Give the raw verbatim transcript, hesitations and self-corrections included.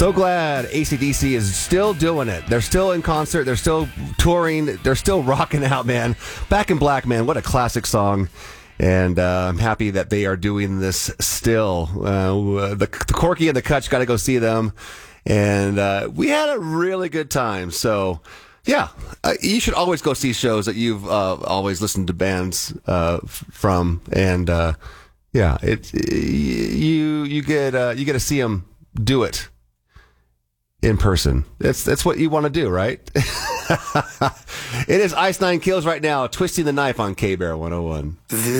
So glad A C D C is still doing it. They're still in concert. They're still touring. They're still rocking out, man. Back in Black, man. What a classic song. And uh, I'm happy that they are doing this still. Uh, the, the Corky and the Kutch got to go see them. And uh, we had a really good time. So, yeah, uh, you should always go see shows that you've uh, always listened to bands uh, f- from. And, uh, yeah, it, you you get uh, you get to see them do it in person. That's that's what you want to do, right? It is Ice Nine Kills right now, Twisting the Knife on K-Bear one oh one.